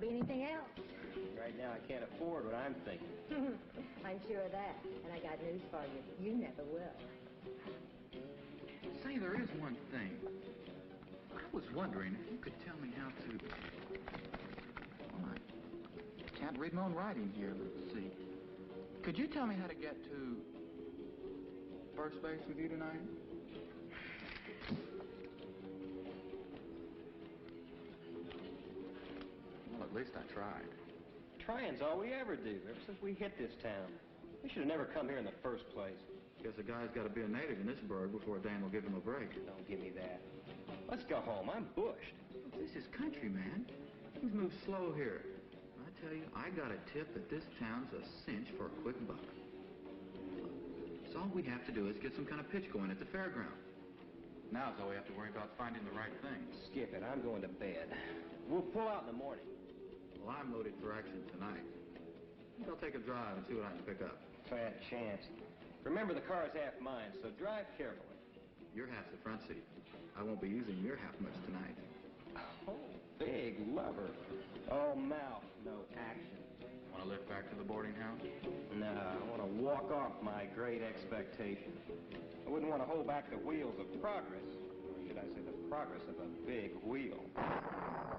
be anything else. Right now, I can't afford what I'm thinking. I'm sure of that. And I got news for you. You never will. Say, there is one thing. I was wondering if you could tell me how to... Well, I can't read my own writing here. Let's see. Could you tell me how to get to first base with you tonight? Well, at least I tried. Trying's all we ever do, ever since we hit this town. We should have never come here in the first place. Guess a guy's got to be a native in this burg before Dan will give him a break. Don't give me that. Let's go home. I'm bushed. This is country, man. Things move slow here. I tell you, I got a tip that this town's a cinch for a quick buck. So all we have to do is get some kind of pitch going at the fairground. Now's all we have to worry about finding the right thing. Skip it. I'm going to bed. We'll pull out in the morning. Well, I'm loaded for action tonight. I'll take a drive and see what I can pick up. Fat chance. Remember, the car's half mine, so drive carefully. Your half's the front seat. I won't be using your half much tonight. Oh, big lover. All mouth, no action. Want to lift back to the boarding house? No, I want to walk off my great expectation. I wouldn't want to hold back the wheels of progress. Or should I say the progress of a big wheel.